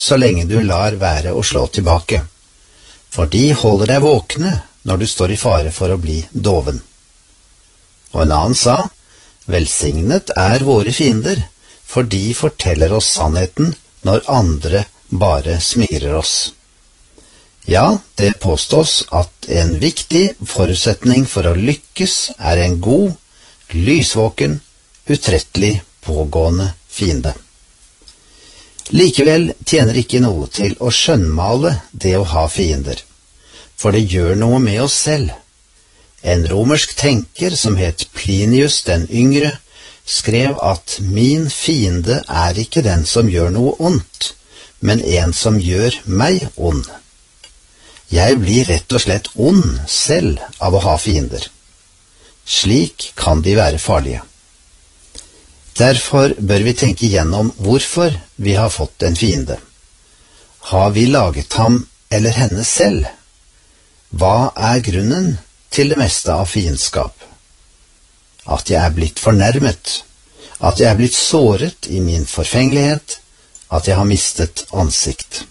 så lenge du lar være å slå tilbake, for de holder deg våkne når du står i fare for å bli doven. Og en annen sa, velsignet er våre fiender, for de forteller oss sannheten når andre bare smirer oss. Ja, det påstås at en viktig forutsetning for å lykkes er en god, lysvåken, utrettelig, pågående fiende. Likevel tjener ikke noe til å skjønnmale det å ha fiender, for det gjør noe med oss selv. En romersk tenker som het Plinius den yngre, skrev at min fiende er ikke den som gjør noe ondt, men en som gjør meg ond. Jeg blir rett og slett ond selv av å ha fiender. Slik kan de være farlige. Derfor bør vi tenke igjennom hvorfor vi har fått en fiende. Har vi laget ham eller henne selv? Hva er grunnen til det meste av fiendskap? At jeg er blitt fornærmet, at jeg er blitt såret i min forfengelighet, at jeg har mistet ansikt.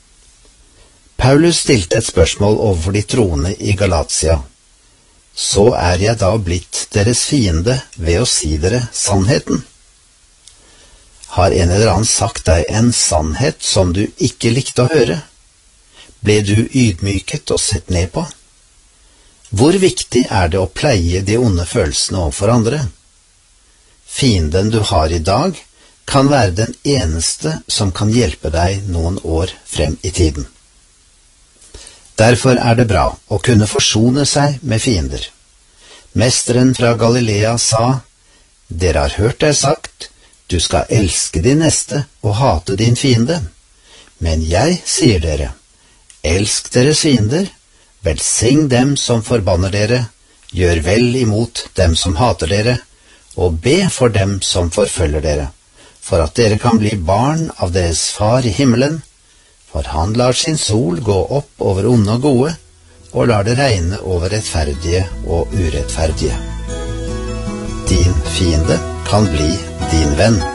Paulus stilte et spørsmål overfor de troende i Galatia. Så er jeg da blitt deres fiende ved å si dere sannheten? Har en eller annen sagt deg en sannhet som du ikke likte å høre? Ble du ydmyket og sett ned på? Hvor viktig er det å pleie de onde følelsene overfor andre? Fienden du har i dag kan være den eneste som kan hjelpe deg noen år frem i tiden. Derfor er det bra å kunne forsone seg med fiender. Mesteren fra Galilea sa, dere har hørt det sagt, du skal elske din neste og hate din fiende. Men jeg sier dere, elsk deres fiender, velsign dem som forbanner dere, gjør vel imot dem som hater dere, og be for dem som forfølger dere, for at dere kan bli barn av deres far i himmelen, for han lar sin sol gå opp over onde og gode, og lar det regne over rettferdige og urettferdige. Din fiende kan bli din venn.